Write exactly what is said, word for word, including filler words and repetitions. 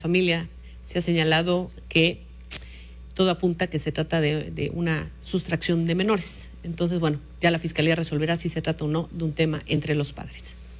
familia se ha señalado que todo apunta que se trata de, de una sustracción de menores. Entonces, bueno, ya la Fiscalía resolverá si se trata o no de un tema entre los padres.